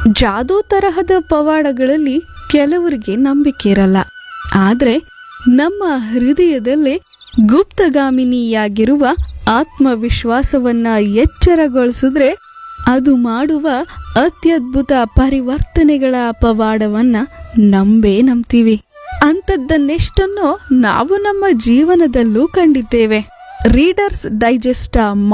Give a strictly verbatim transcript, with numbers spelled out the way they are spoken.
ಜಾದೂ ತರಹದ ಪವಾಡಗಳಲ್ಲಿ ಕೆಲವರಿಗೆ ನಂಬಿಕೆ ಇರಲ್ಲ. ಆದರೆ ನಮ್ಮ ಹೃದಯದಲ್ಲಿ ಗುಪ್ತಗಾಮಿನಿಯಾಗಿರುವ ಆತ್ಮವಿಶ್ವಾಸವನ್ನ ಎಚ್ಚರಗೊಳಿಸಿದ್ರೆ ಅದು ಮಾಡುವ ಅತ್ಯದ್ಭುತ ಪರಿವರ್ತನೆಗಳ ಪವಾಡವನ್ನ ನಂಬೇ ನಂಬ್ತೀವಿ. ಅಂಥದ್ದನ್ನೆಷ್ಟನ್ನೋ ನಾವು ನಮ್ಮ ಜೀವನದಲ್ಲೂ ಕಂಡಿದ್ದೇವೆ. Readers digest